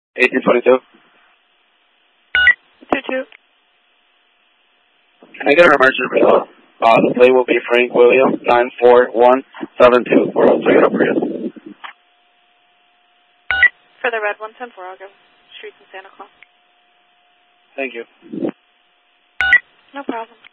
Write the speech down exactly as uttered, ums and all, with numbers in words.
eighteen twenty-two. two two. Can I get an emergency result? Uh, the plate will be Frank William, nine four one seven two four oh three Prius. For the red one ten four, I'll go streets in Santa Claus. Thank you. No problem.